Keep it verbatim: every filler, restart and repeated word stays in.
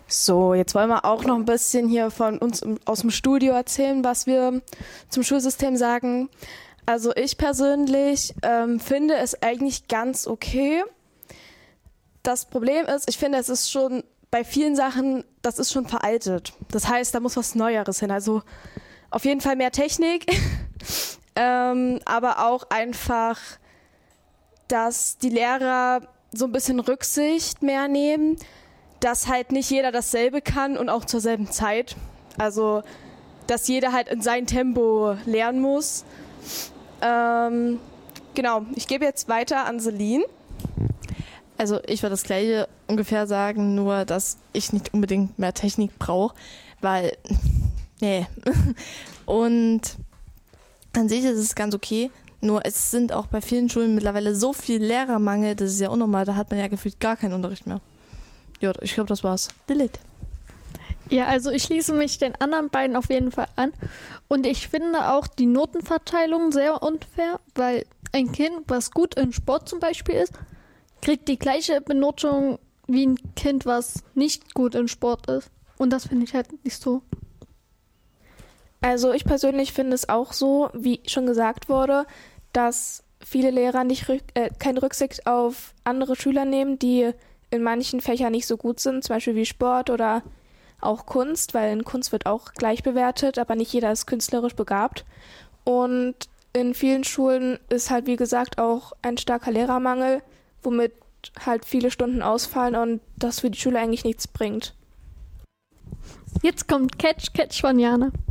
So, jetzt wollen wir auch noch ein bisschen hier von uns im, aus dem Studio erzählen, was wir zum Schulsystem sagen. Also ich persönlich ähm, finde es eigentlich ganz okay. Das Problem ist, ich finde, es ist schon bei vielen Sachen, das ist schon veraltet. Das heißt, da muss was Neueres hin. Also auf jeden Fall mehr Technik, ähm, aber auch einfach, dass die Lehrer so ein bisschen Rücksicht mehr nehmen, dass halt nicht jeder dasselbe kann und auch zur selben Zeit. Also, dass jeder halt in sein Tempo lernen muss. Ähm, genau, ich gebe jetzt weiter an Celine. Also ich würde das Gleiche ungefähr sagen, nur dass ich nicht unbedingt mehr Technik brauche, weil, nee. Und an sich ist es ganz okay, nur es sind auch bei vielen Schulen mittlerweile so viel Lehrermangel, das ist ja unnormal, da hat man ja gefühlt gar keinen Unterricht mehr. Ja, ich glaube, das war's. Lilith. Ja, also ich schließe mich den anderen beiden auf jeden Fall an. Und ich finde auch die Notenverteilung sehr unfair, weil ein Kind, was gut in Sport zum Beispiel ist, kriegt die gleiche Benotung wie ein Kind, was nicht gut in Sport ist. Und das finde ich halt nicht so. Also ich persönlich finde es auch so, wie schon gesagt wurde, dass viele Lehrer nicht rück, äh, keine Rücksicht auf andere Schüler nehmen, die in manchen Fächern nicht so gut sind, zum Beispiel wie Sport oder auch Kunst, weil in Kunst wird auch gleich bewertet, aber nicht jeder ist künstlerisch begabt. Und in vielen Schulen ist halt, wie gesagt, auch ein starker Lehrermangel, womit halt viele Stunden ausfallen und das für die Schule eigentlich nichts bringt. Jetzt kommt Catch, Catch von Jana.